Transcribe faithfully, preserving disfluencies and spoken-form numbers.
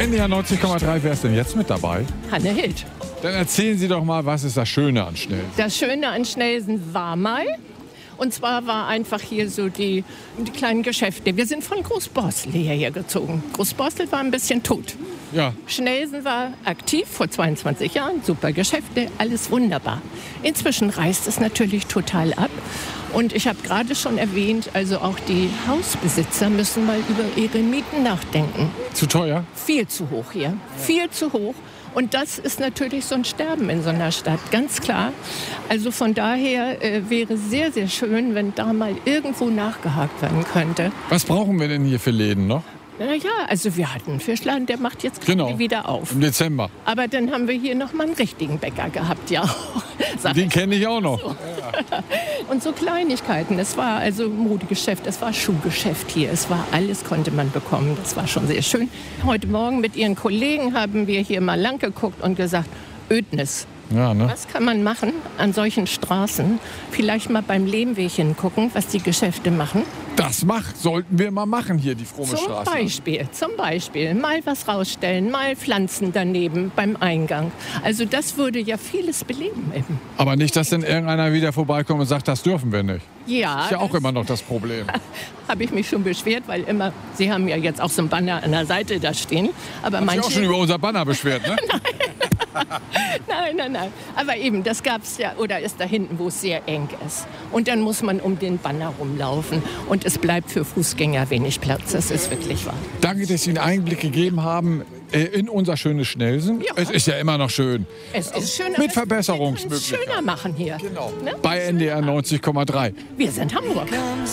N D R neunzig Komma drei, wer ist denn jetzt mit dabei? Hanne Hild. Dann erzählen Sie doch mal, was ist das Schöne an Schnelsen? Das Schöne an Schnelsen war mal, und zwar war einfach hier so die, die kleinen Geschäfte. Wir sind von Großborstel hierher gezogen. Großborstel war ein bisschen tot. Ja. Schnelsen war aktiv vor zweiundzwanzig Jahren, super Geschäfte, alles wunderbar. Inzwischen reißt es natürlich total ab. Und ich habe gerade schon erwähnt, also auch die Hausbesitzer müssen mal über ihre Mieten nachdenken. Zu teuer? Viel zu hoch hier, viel zu hoch. Und das ist natürlich so ein Sterben in so einer Stadt, ganz klar. Also von daher äh, wäre sehr, sehr schön, wenn da mal irgendwo nachgehakt werden könnte. Was brauchen wir denn hier für Läden noch? Na ja, also wir hatten einen Fischladen, der macht jetzt Genau. gerade wieder auf. Im Dezember. Aber dann haben wir hier noch mal einen richtigen Bäcker gehabt, ja. Sag Den ich kenne ich auch noch. so. Und so Kleinigkeiten. Es war also Modegeschäft, es war Schuhgeschäft hier. Es war alles, konnte man bekommen. Das war schon sehr schön. Heute Morgen mit Ihren Kollegen haben wir hier mal lang geguckt und gesagt, Ödnis. Ja, ne? Was kann man machen an solchen Straßen? Vielleicht mal beim Lehmweg hingucken, was die Geschäfte machen. Das macht, sollten wir mal machen hier, die Fromme Zum Straße. Beispiel, zum Beispiel mal was rausstellen, mal Pflanzen daneben beim Eingang. Also das würde ja vieles beleben eben. Aber nicht, dass dann irgendeiner wieder vorbeikommt und sagt, das dürfen wir nicht. Ja, Das ist ja auch immer noch das Problem. habe ich mich schon beschwert, weil immer, Sie haben ja jetzt auch so ein Banner an der Seite da stehen. Aber Haben Sie manche, auch schon über unser Banner beschwert, ne? nein, nein, nein. Aber eben, das gab es ja, oder ist da hinten, wo es sehr eng ist. Und dann muss man um den Banner rumlaufen. Und es bleibt für Fußgänger wenig Platz. Das ist wirklich wahr. Danke, dass Sie einen Einblick gegeben haben äh, in unser schönes Schnelsen. Ja. Es ist ja immer noch schön. Es ist schön, Mit aber es- Verbesserungsmöglichkeiten. wir können es schöner machen hier. Genau. Ne? Bei N D R neunzig Komma drei. Wir sind Hamburg.